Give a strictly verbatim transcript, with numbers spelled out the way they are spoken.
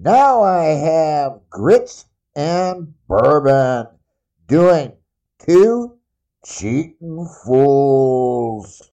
Now I have grits and bourbon doing two cheating fools.